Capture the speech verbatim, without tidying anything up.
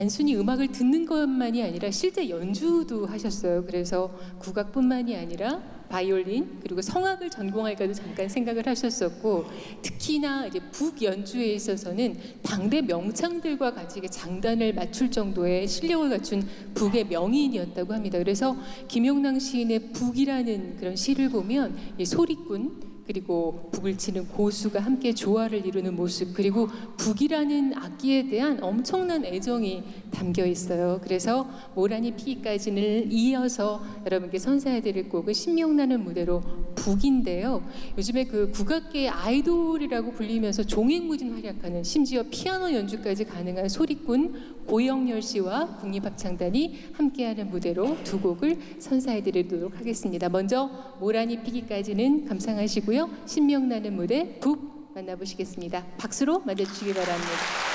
단순히 음악을 듣는 것만이 아니라 실제 연주도 하셨어요. 그래서 국악뿐만이 아니라 바이올린 그리고 성악을 전공할까도 잠깐 생각을 하셨었고, 특히나 이제 북 연주에 있어서는 당대 명창들과 같이 장단을 맞출 정도의 실력을 갖춘 북의 명인이었다고 합니다. 그래서 김영랑 시인의 북이라는 그런 시를 보면 이 소리꾼 그리고 북을 치는 고수가 함께 조화를 이루는 모습, 그리고 북이라는 악기에 대한 엄청난 애정이 담겨 있어요. 그래서 모란이 피기까지는 이어서 여러분께 선사해드릴 곡은 신명나는 무대로 북인데요. 요즘에 그 국악계의 아이돌이라고 불리면서 종횡무진 활약하는, 심지어 피아노 연주까지 가능한 소리꾼 고영렬 씨와 국립합창단이 함께하는 무대로 두 곡을 선사해드리도록 하겠습니다. 먼저 모란이 피기까지는 감상하시고요. 신명나는 무대 북 만나보시겠습니다. 박수로 맞아주시기 바랍니다.